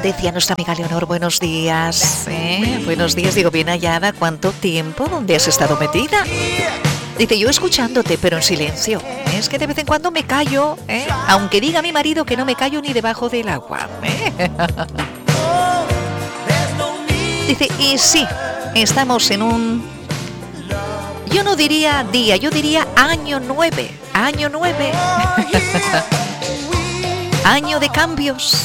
Decía nuestra amiga Leonor, buenos días. Buenos días, digo, bien hallada. ¿Cuánto tiempo? ¿Dónde has estado metida? Dice, yo escuchándote, pero en silencio. Es que de vez en cuando me callo, aunque diga mi marido que no me callo ni debajo del agua. Dice, y sí, estamos en un... Yo no diría día, yo diría año 9. Año 9. Año de cambios.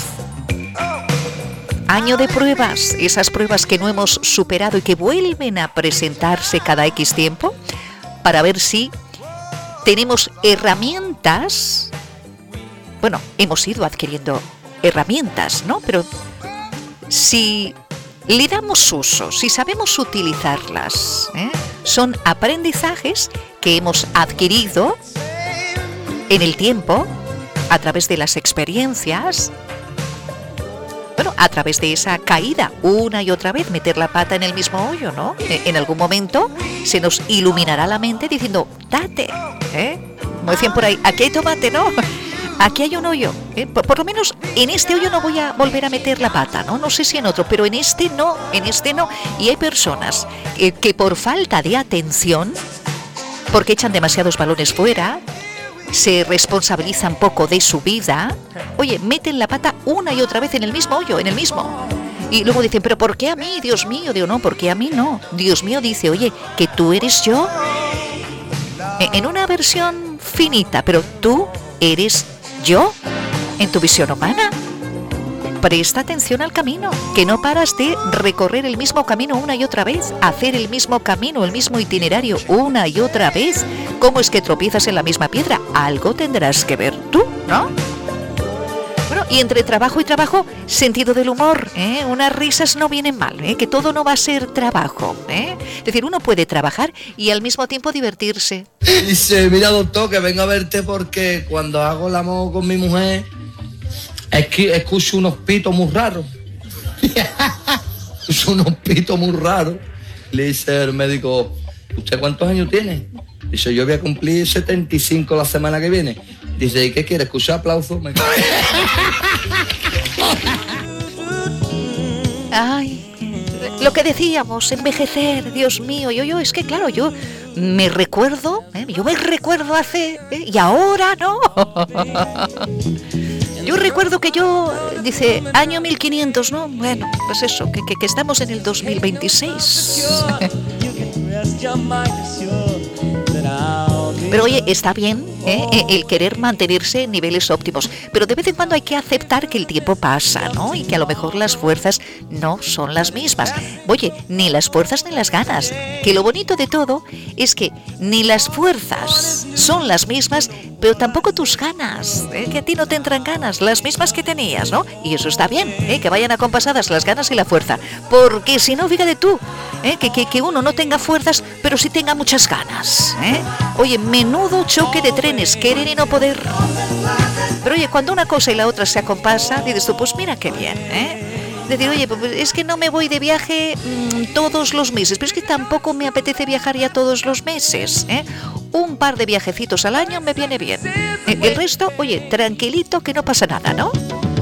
Año de pruebas. Esas pruebas que no hemos superado y que vuelven a presentarse cada X tiempo para ver si tenemos herramientas. Bueno, hemos ido adquiriendo herramientas, ¿no? Pero si le damos uso, si sabemos utilizarlas, son aprendizajes que hemos adquirido en el tiempo, a través de las experiencias, bueno, a través de esa caída una y otra vez, meter la pata en el mismo hoyo, ¿no? En algún momento se nos iluminará la mente diciendo, date, como decían por ahí, aquí hay tomate, ¿no? Aquí hay un hoyo, por lo menos en este hoyo no voy a volver a meter la pata, ¿no? No sé si en otro, pero en este no. Y hay personas que por falta de atención, porque echan demasiados balones fuera, se responsabilizan poco de su vida, oye, meten la pata una y otra vez en el mismo hoyo, en el mismo. Y luego dicen, pero ¿por qué a mí, Dios mío? Digo, no, ¿por qué a mí no? Dios mío dice, oye, que tú eres yo, en una versión finita, pero tú eres yo, en tu visión humana. Presta atención al camino, que no paras de recorrer el mismo camino una y otra vez, hacer el mismo camino, el mismo itinerario una y otra vez. ¿Cómo es que tropiezas en la misma piedra? Algo tendrás que ver tú, ¿no? Bueno, y entre trabajo y trabajo, sentido del humor, unas risas no vienen mal, que todo no va a ser trabajo, Es decir, uno puede trabajar y al mismo tiempo divertirse. Dice, mira doctor, que vengo a verte porque cuando hago el amor con mi mujer, es que escucho unos pitos muy raros. Escucho unos pitos muy raros. Le dice el médico, ¿usted cuántos años tiene? Dice, yo voy a cumplir 75 la semana que viene. Dice, ¿y qué quiere? ¿Escuchar aplausos? Ay, lo que decíamos, envejecer, Dios mío. Yo, es que claro, yo me recuerdo hace, y ahora no. Yo recuerdo que dice, año 1500, ¿no? Bueno, pues eso, que estamos en el 2026. Pero oye, está bien el querer mantenerse en niveles óptimos, pero de vez en cuando hay que aceptar que el tiempo pasa, ¿no? Y que a lo mejor las fuerzas no son las mismas. Oye, ni las fuerzas ni las ganas. Que lo bonito de todo es que ni las fuerzas son las mismas, pero tampoco tus ganas, que a ti no te entran ganas, las mismas que tenías, ¿no? Y eso está bien, que vayan acompasadas las ganas y la fuerza, porque si no, fíjate tú, que uno no tenga fuerzas, pero sí tenga muchas ganas, Oye, menudo choque de trenes, querer y no poder. Pero oye, cuando una cosa y la otra se acompasan, dices tú, pues mira qué bien, Decir, oye, pues es que no me voy de viaje todos los meses, pero es que tampoco me apetece viajar ya todos los meses, Un par de viajecitos al año me viene bien. El resto, oye, tranquilito, que no pasa nada, ¿no?